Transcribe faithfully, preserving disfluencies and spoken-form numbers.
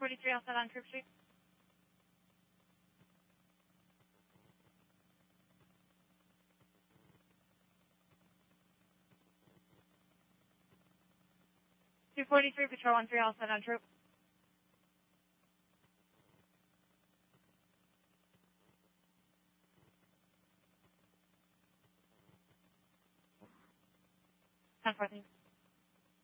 forty-three all set on Troop Street. two forty-three, Patrol one three all set on Troop. ten fourteen.